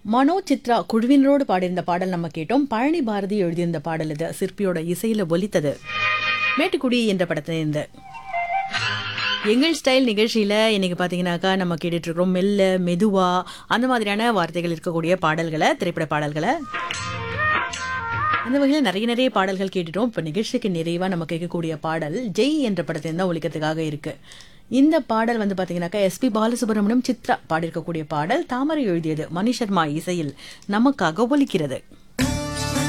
மனோ சித்ரா குழுவினரோடு பாடியிருந்த பாடல் நம்ம கேட்டோம். பழனி பாரதி எழுதியிருந்த பாடல் இது. சிற்பியோட இசையில ஒலித்தது. மேட்டுக்குடி என்ற படத்திலிருந்து எங்கள் ஸ்டைல் நிகழ்ச்சியில இன்னைக்கு பாத்தீங்கன்னாக்கா நம்ம கேட்டுட்டு இருக்கிறோம் மெல்ல மெதுவா அந்த மாதிரியான வார்த்தைகள் இருக்கக்கூடிய பாடல்களை, திரைப்பட பாடல்களை. அந்த வகையில் நிறைய பாடல்கள் கேட்டுட்டோம். இப்போ நிகழ்ச்சிக்கு நிறைவா நம்ம கேட்கக்கூடிய பாடல் ஜெய் என்ற படத்திலிருந்து தான் ஒலிக்கிறதுக்காக இருக்கு. இந்த பாடல் வந்து பாத்தீங்கன்னாக்கா எஸ்பி பாலசுப்ரமணியம் சித்ரா பாடியிருக்கக்கூடிய பாடல். தாமரை எழுதியது, மணி சர்மா இசையில் நமக்காக ஒலிக்கிறது.